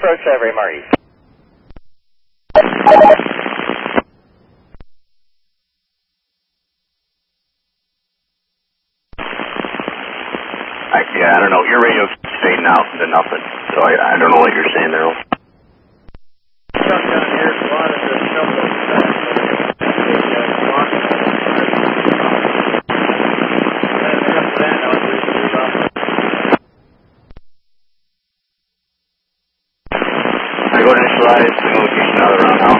approach every Marty. Yeah, I don't know. Your radio's fading out to nothing, so I don't know what you're saying there.